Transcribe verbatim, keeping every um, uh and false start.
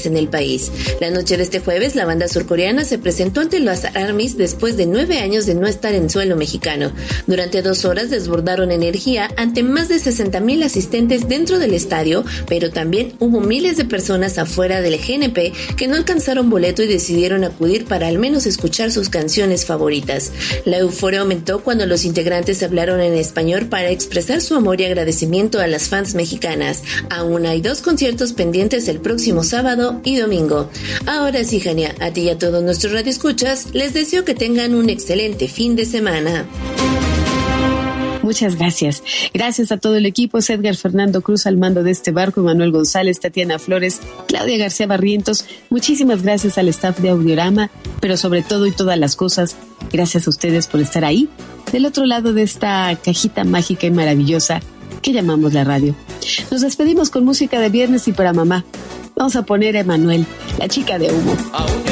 festivales en el país. La noche de este jueves, la banda surcoreana se presentó ante los ARMYs después de nueve años de no estar en suelo mexicano. Durante dos horas desbordaron energía ante más de sesenta mil asistentes dentro del estadio, pero también hubo miles de personas afuera del G N P que no alcanzaron boleto y decidieron acudir para al menos escuchar sus canciones favoritas. La euforia aumentó cuando los integrantes hablaron en español para expresar su amor y agradecimiento a las fans mexicanas. Aún hay dos conciertos pendientes el próximo sábado y domingo. Ahora sí, Jania, a ti y a todos nuestros radioescuchas, les deseo que tengan un excelente fin de semana. Muchas gracias. Gracias a todo el equipo, es Edgar Fernando Cruz al mando de este barco, Emanuel González, Tatiana Flores, Claudia García Barrientos. Muchísimas gracias al staff de Audiorama, pero sobre todo y todas las cosas, gracias a ustedes por estar ahí, del otro lado de esta cajita mágica y maravillosa que llamamos la radio. Nos despedimos con música de viernes y para mamá. Vamos a poner a Emanuel, la chica de humo.